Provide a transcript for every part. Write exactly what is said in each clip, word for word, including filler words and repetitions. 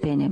Europene.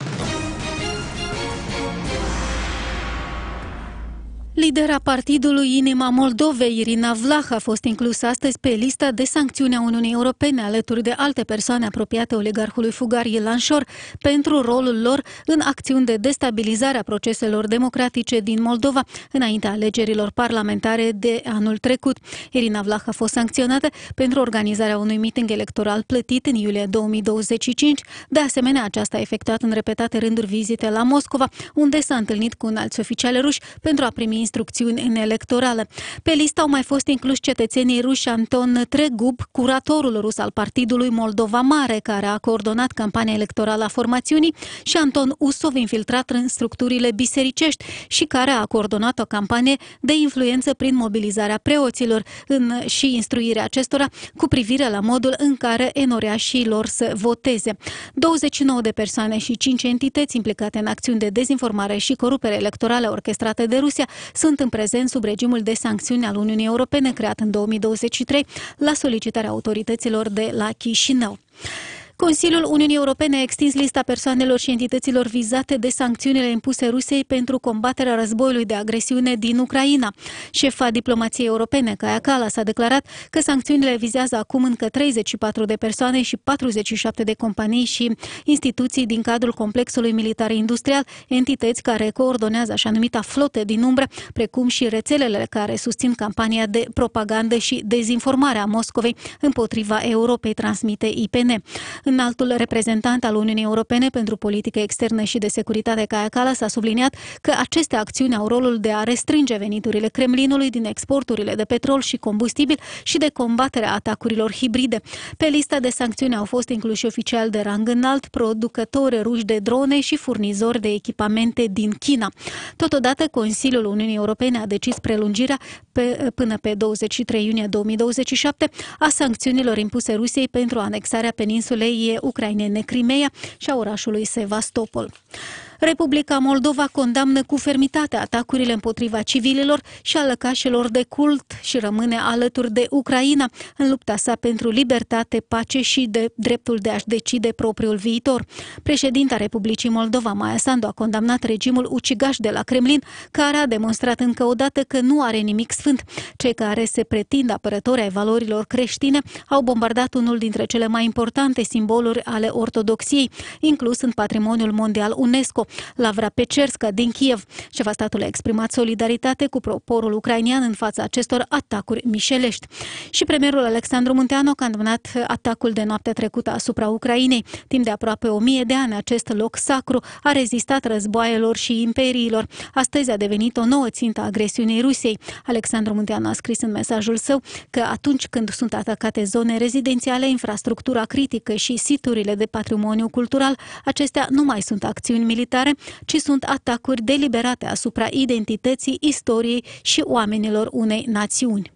Lidera partidului Inima Moldovei, Irina Vlah, a fost inclusă astăzi pe lista de sancțiuni a Uniunii Europene, alături de alte persoane apropiate oligarhului fugar Ilan Șor, pentru rolul lor în acțiuni de destabilizare a proceselor democratice din Moldova, înaintea alegerilor parlamentare de anul trecut. Irina Vlah a fost sancționată pentru organizarea unui miting electoral plătit în iulie două mii douăzeci și cinci. De asemenea, aceasta a efectuat în repetate rânduri vizite la Moscova, unde s-a întâlnit cu înalți oficiali ruși pentru a primi instrucțiuni în electorală. Pe listă au mai fost incluși cetățenii ruși Anton Tregub, curatorul rus al partidului Moldova Mare, care a coordonat campania electorală a formațiunii, și Anton Usov, infiltrat în structurile bisericești și care a coordonat o campanie de influență prin mobilizarea preoților în, și instruirea acestora cu privire la modul în care enoreașii lor să voteze. douăzeci și nouă de persoane și cinci entități implicate în acțiuni de dezinformare și corupere electorale orchestrate de Rusia sunt în prezent sub regimul de sancțiuni al Uniunii Europene, creat în două mii douăzeci și trei la solicitarea autorităților de la Chișinău. Consiliul Uniunii Europene a extins lista persoanelor și entităților vizate de sancțiunile impuse Rusiei pentru combaterea războiului de agresiune din Ucraina. Șefa diplomației europene, Kaja Kallas, a declarat că sancțiunile vizează acum încă treizeci și patru de persoane și patruzeci și șapte de companii și instituții din cadrul complexului militar-industrial, entități care coordonează așa numita flotă din umbră, precum și rețelele care susțin campania de propagandă și dezinformare a Moscovei împotriva Europei, transmite I P N. Înaltul reprezentant al Uniunii Europene pentru politică externă și de securitate, Kaja Kallas, a subliniat că aceste acțiuni au rolul de a restrânge veniturile Kremlinului din exporturile de petrol și combustibil și de combaterea atacurilor hibride. Pe lista de sancțiuni au fost incluși oficiali de rang înalt, producători ruși de drone și furnizori de echipamente din China. Totodată, Consiliul Uniunii Europene a decis prelungirea pe, până pe douăzeci și trei iunie două mii douăzeci și șapte a sancțiunilor impuse Rusiei pentru anexarea peninsulei ucrainene Crimea și a orașului Sevastopol. Republica Moldova condamnă cu fermitate atacurile împotriva civililor și a lăcașilor de cult și rămâne alături de Ucraina în lupta sa pentru libertate, pace și de dreptul de a-și decide propriul viitor. Președinta Republicii Moldova, Maia Sandu, a condamnat regimul ucigaș de la Kremlin, care a demonstrat încă o dată că nu are nimic sfânt. Cei care se pretind apărători ai valorilor creștine au bombardat unul dintre cele mai importante simboluri ale ortodoxiei, inclus în patrimoniul mondial UNESCO, Lavra Pecerska din Kiev. Șefa statului a exprimat solidaritate cu poporul ucrainian în fața acestor atacuri mișelești. Și premierul Alexandru Munteanu a condamnat atacul de noaptea trecută asupra Ucrainei. Timp de aproape o mie de ani, acest loc sacru a rezistat războaielor și imperiilor. Astăzi a devenit o nouă țintă a agresiunii Rusiei. Alexandru Munteanu a scris în mesajul său că atunci când sunt atacate zone rezidențiale, infrastructura critică și siturile de patrimoniu cultural, acestea nu mai sunt acțiuni militare, ci sunt atacuri deliberate asupra identității, istoriei și oamenilor unei națiuni.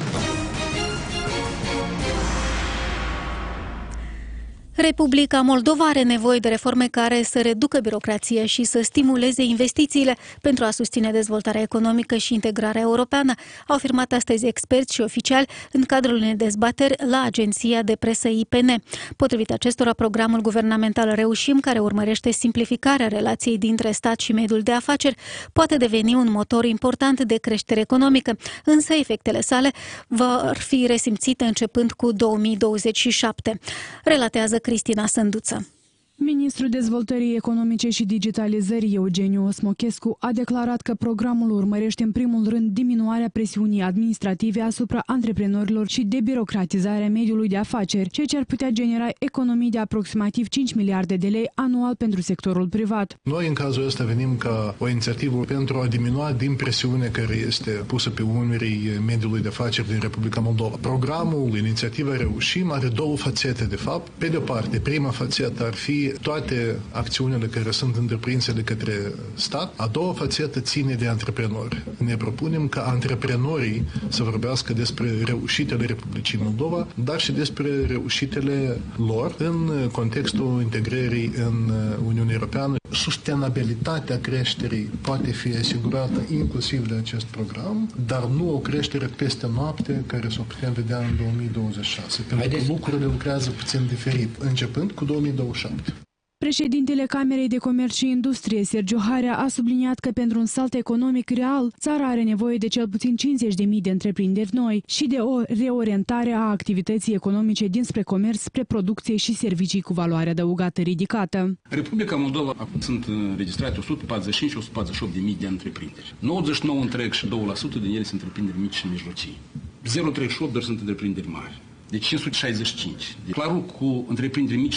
Republica Moldova are nevoie de reforme care să reducă birocrația și să stimuleze investițiile pentru a susține dezvoltarea economică și integrarea europeană, au afirmat astăzi experți și oficiali în cadrul unei dezbateri la agenția de presă I P N. Potrivit acestora, programul guvernamental Reușim, care urmărește simplificarea relației dintre stat și mediul de afaceri, poate deveni un motor important de creștere economică, însă efectele sale vor fi resimțite începând cu două mii douăzeci și șapte. Relatează Cristina Sânduță. Ministrul Dezvoltării Economice și Digitalizării, Eugeniu Osmochescu, a declarat că programul urmărește în primul rând diminuarea presiunii administrative asupra antreprenorilor și debirocratizarea mediului de afaceri, ceea ce ar putea genera economii de aproximativ cinci miliarde de lei anual pentru sectorul privat. Noi în cazul ăsta venim ca o inițiativă pentru a diminua din presiunea care este pusă pe umerii mediului de afaceri din Republica Moldova. Programul, inițiativa Reușim, are două fațete de fapt. Pe de o parte, prima fațetă ar fi toate acțiunile care sunt întreprinse de către stat. A doua fațetă ține de antreprenori. Ne propunem ca antreprenorii să vorbească despre reușitele Republicii Moldova, dar și despre reușitele lor în contextul integrării în Uniunea Europeană. Sustenabilitatea creșterii poate fi asigurată inclusiv de acest program, dar nu o creștere peste noapte care s-o putem vedea în două mii douăzeci și șase. Pentru că lucrurile lucrează puțin diferit, începând cu două mii douăzeci și șapte. Președintele Camerei de Comerț și Industrie, Sergiu Harea, a subliniat că pentru un salt economic real, țara are nevoie de cel puțin cincizeci de mii de întreprinderi noi și de o reorientare a activității economice dinspre comerț spre producție și servicii cu valoare adăugată ridicată. Republica Moldova acum sunt înregistrate o sută patruzeci și cinci - o sută patruzeci și opt de mii de întreprinderi. nouăzeci și nouă virgulă doi la sută din ele sunt întreprinderi mici și mijlocii. zero virgulă treizeci și opt doar sunt întreprinderi mari. Deci cinci sute șaizeci și cinci. Clarul cu întreprinderi mici